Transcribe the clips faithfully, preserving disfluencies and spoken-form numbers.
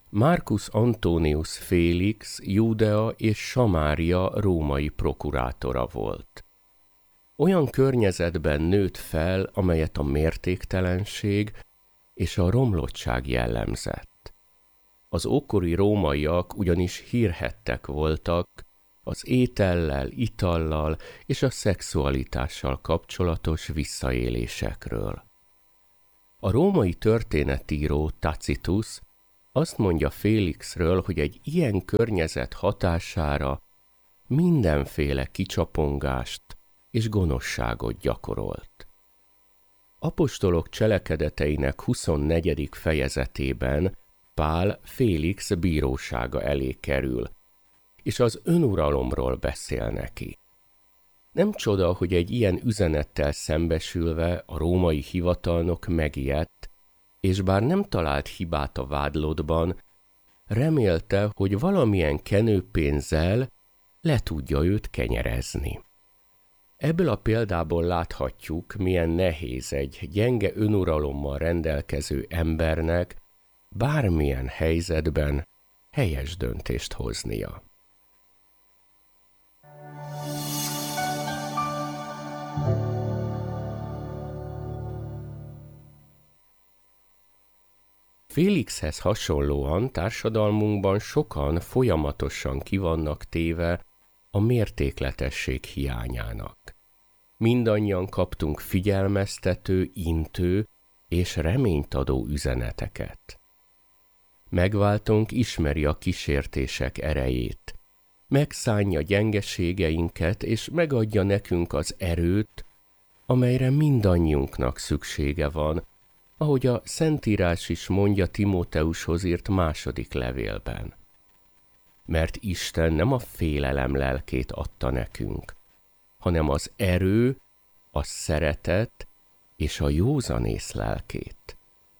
Marcus Antonius Félix Judea és Samária római prokurátora volt. Olyan környezetben nőtt fel, amelyet a mértéktelenség és a romlottság jellemzett. Az ókori rómaiak ugyanis hírhedtek voltak az étellel, itallal és a szexualitással kapcsolatos visszaélésekről. A római történetíró Tacitus azt mondja Félixről, hogy egy ilyen környezet hatására mindenféle kicsapongást és gonoszságot gyakorolt. Apostolok cselekedeteinek huszonnegyedik fejezetében Pál Félix bírósága elé kerül, és az önuralomról beszél neki. Nem csoda, hogy egy ilyen üzenettel szembesülve a római hivatalnok megijedt, és bár nem talált hibát a vádlottban, remélte, hogy valamilyen kenőpénzzel le tudja őt kenyerezni. Ebből a példából láthatjuk, milyen nehéz egy gyenge önuralommal rendelkező embernek bármilyen helyzetben helyes döntést hoznia. Félixhez hasonlóan társadalmunkban sokan folyamatosan ki vannak téve a mértékletesség hiányának. Mindannyian kaptunk figyelmeztető, intő és reményt adó üzeneteket. Megváltónk ismeri a kísértések erejét, megszánja gyengeségeinket és megadja nekünk az erőt, amelyre mindannyiunknak szüksége van, ahogy a Szentírás is mondja Timóteushoz írt második levélben. Mert Isten nem a félelem lelkét adta nekünk, hanem az erő, a szeretet és a józanész lelkét.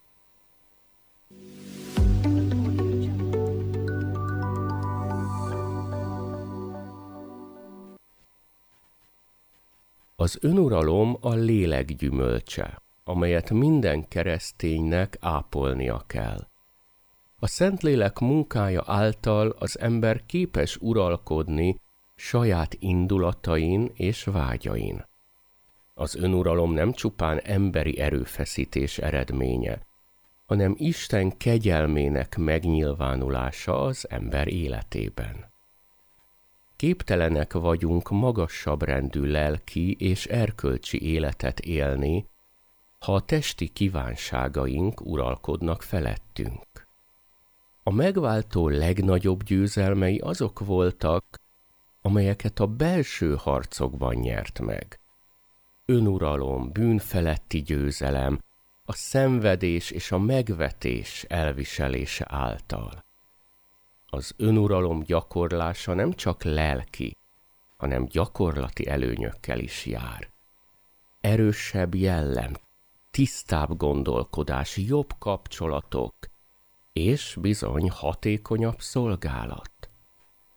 Az önuralom a lélek gyümölcse, amelyet minden kereszténynek ápolnia kell. A Szentlélek munkája által az ember képes uralkodni saját indulatain és vágyain. Az önuralom nem csupán emberi erőfeszítés eredménye, hanem Isten kegyelmének megnyilvánulása az ember életében. Képtelenek vagyunk magasabb rendű lelki és erkölcsi életet élni, ha a testi kívánságaink uralkodnak felettünk. A megváltó legnagyobb győzelmei azok voltak, amelyeket a belső harcokban nyert meg. Önuralom, bűnfeletti győzelem, a szenvedés és a megvetés elviselése által. Az önuralom gyakorlása nem csak lelki, hanem gyakorlati előnyökkel is jár. Erősebb jellem, tisztább gondolkodás, jobb kapcsolatok, és bizony hatékonyabb szolgálat.